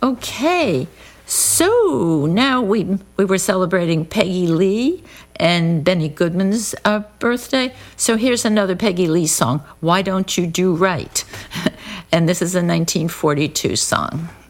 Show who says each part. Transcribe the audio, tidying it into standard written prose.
Speaker 1: Okay, so now we were celebrating Peggy Lee and Benny Goodman's birthday. So here's another Peggy Lee song, Why Don't You Do Right? And this is a 1942 song.